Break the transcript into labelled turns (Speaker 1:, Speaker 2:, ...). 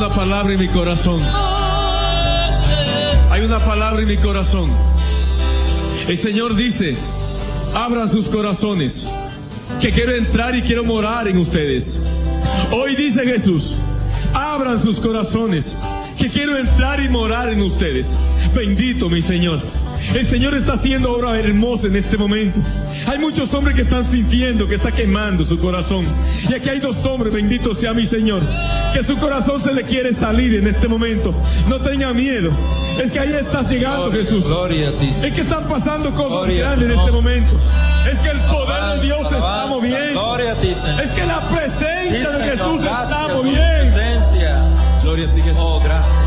Speaker 1: una palabra en mi corazón. Hay una palabra en mi corazón. El Señor dice: abran sus corazones, que quiero entrar y quiero morar en ustedes. Hoy dice Jesús: abran sus corazones, que quiero entrar y morar en ustedes. Bendito mi Señor. El Señor está haciendo obra hermosa en este momento. Hay muchos hombres que están sintiendo que está quemando su corazón. Y aquí hay dos hombres, bendito sea mi Señor, que su corazón se le quiere salir en este momento. No tenga miedo. Es que ahí está llegando Jesús.
Speaker 2: Gloria a ti.
Speaker 1: Es que están pasando cosas
Speaker 2: Gloria
Speaker 1: grandes en este momento. Es que el poder de Dios se está moviendo.
Speaker 2: Gloria a ti, Señor.
Speaker 1: Es que la presencia
Speaker 2: Sí,
Speaker 1: de
Speaker 2: Señor,
Speaker 1: Jesús se
Speaker 2: gracias
Speaker 1: está
Speaker 2: por tu
Speaker 1: moviendo.
Speaker 2: presencia.
Speaker 1: Gloria a ti, Jesús.
Speaker 2: Oh, gracias.